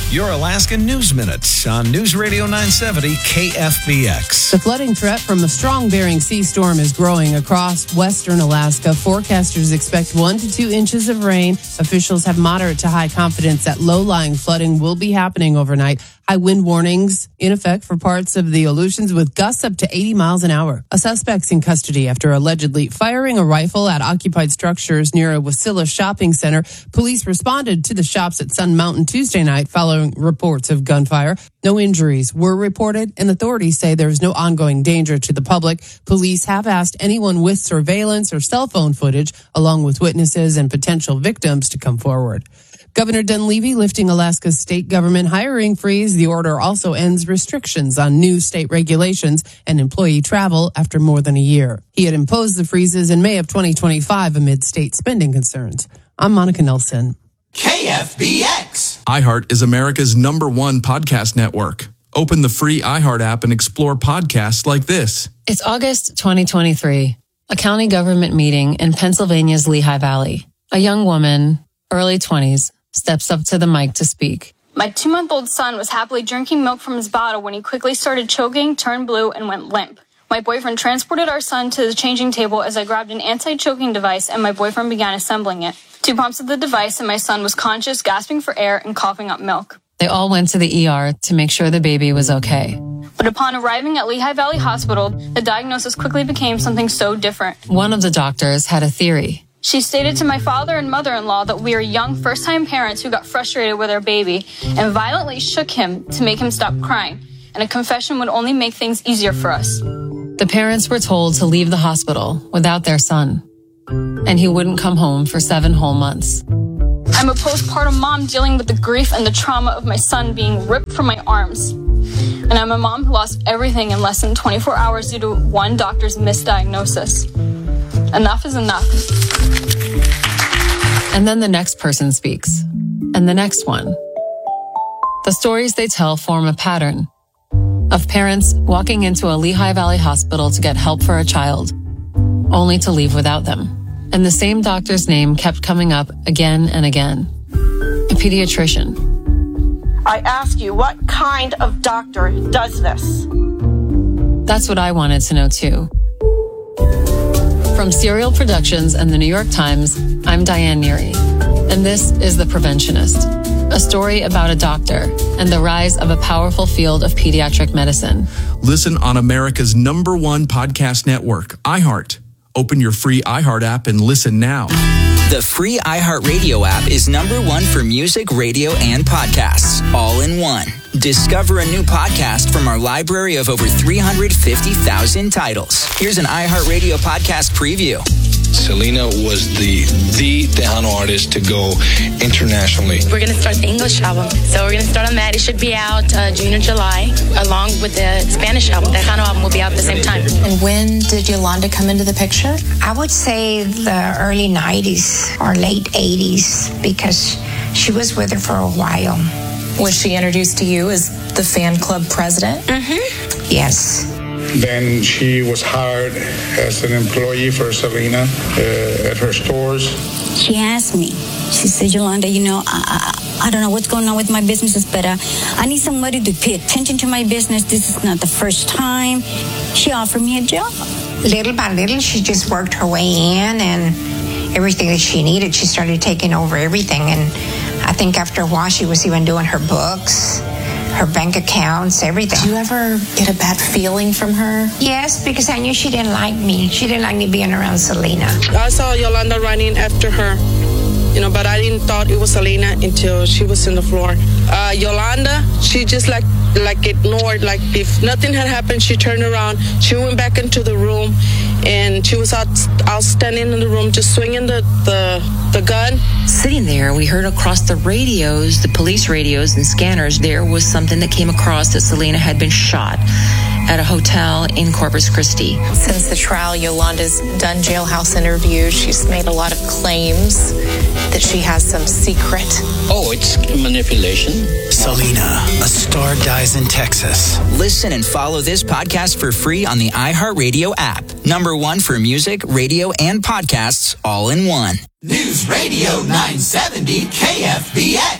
Your Alaska News Minute on News Radio 970 KFBX. The flooding threat from a strong Bering Sea storm is growing across western Alaska. Forecasters expect 1 to 2 inches of rain. Officials have moderate to high confidence that low-lying flooding will be happening overnight. High wind warnings in effect for parts of the Aleutians with gusts up to 80 miles an hour. A suspect's in custody after allegedly firing a rifle at occupied structures near a Wasilla shopping center. Police responded to the shops at Sun Mountain Tuesday night following reports of gunfire. No injuries were reported, and authorities say there is no ongoing danger to the public. Police have asked anyone with surveillance or cell phone footage, along with witnesses and potential victims, to come forward. Governor Dunleavy lifting Alaska's state government hiring freeze. The order also ends restrictions on new state regulations and employee travel after more than a year. He had imposed the freezes in May of 2025 amid state spending concerns. I'm Monica Nelson. KFBX. iHeart is America's #1 podcast network. Open the free iHeart app and explore podcasts like this. It's August 2023, a county government meeting in Pennsylvania's Lehigh Valley. A young woman, early 20s, steps up to the mic to speak. My 2-month-old son was happily drinking milk from his bottle when he quickly started choking, turned blue, and went limp. My boyfriend transported our son to the changing table as I grabbed an anti-choking device and my boyfriend began assembling it. 2 pumps of the device and my son was conscious, gasping for air and coughing up milk. They all went to the ER to make sure the baby was okay. But upon arriving at Lehigh Valley Hospital, the diagnosis quickly became something so different. One of the doctors had a theory. She stated to my father and mother-in-law that we are young first-time parents who got frustrated with our baby and violently shook him to make him stop crying, and a confession would only make things easier for us. The parents were told to leave the hospital without their son, and he wouldn't come home for 7 whole months. I'm a postpartum mom dealing with the grief and the trauma of my son being ripped from my arms. And I'm a mom who lost everything in less than 24 hours due to one doctor's misdiagnosis. Enough is enough. And then the next person speaks, and the next one. The stories they tell form a pattern of parents walking into a Lehigh Valley hospital to get help for a child, only to leave without them. And the same doctor's name kept coming up again and again. A pediatrician. I ask you, what kind of doctor does this? That's what I wanted to know too. From Serial Productions and the New York Times, I'm Diane Neary, and this is The Preventionist, a story about a doctor and the rise of a powerful field of pediatric medicine. Listen on America's #1 podcast network, iHeart. Open your free iHeart app and listen now. The free iHeartRadio app is #1 for music, radio, and podcasts, all in one. Discover a new podcast from our library of over 350,000 titles. Here's an iHeartRadio podcast preview. Selena was the Tejano artist to go internationally. We're going to start the English album. So we're going to start on that. It should be out June or July, along with the Spanish album. The Tejano album will be out at the same time. And when did Yolanda come into the picture? I would say the early 90s or late 80s, because she was with her for a while. Was she introduced to you as the fan club president? Mm-hmm. Yes. Then she was hired as an employee for Selena at her stores. She asked me, she said, Yolanda, I don't know what's going on with my businesses, but I need somebody to pay attention to my business. This is not the first time. She offered me a job. Little by little, she just worked her way in, and everything that she needed, she started taking over everything. And I think after a while, she was even doing her books, her bank accounts, everything. Did you ever get a bad feeling from her? Yes, because I knew she didn't like me. She didn't like me being around Selena. I saw Yolanda running after her, but I didn't thought it was Selena until she was in the floor. Yolanda, she just like ignored, like if nothing had happened, she turned around, she went back into the room, and she was out standing in the room just swinging the gun. Sitting there, we heard across the radios, the police radios and scanners, there was something that came across that Selena had been shot at a hotel in Corpus Christi. Since the trial, Yolanda's done jailhouse interviews. She's made a lot of claims that she has some secret. Oh, it's manipulation. Selena, a star dies in Texas. Listen and follow this podcast for free on the iHeartRadio app. #1 for music, radio, and podcasts, all in one. News Radio 970 KFBX.